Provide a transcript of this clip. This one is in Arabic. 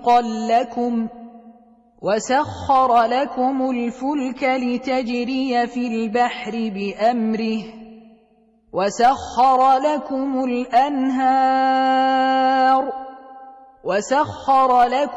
رِزْقًا لَكُمْ وَسَخَّرَ لَكُمُ الْفُلْكَ لِتَجْرِيَ فِي الْبَحْرِ بِأَمْرِهِ وَسَخَّرَ لَكُمُ الْأَنْهَارَ وَسَخَّرَ لَكُم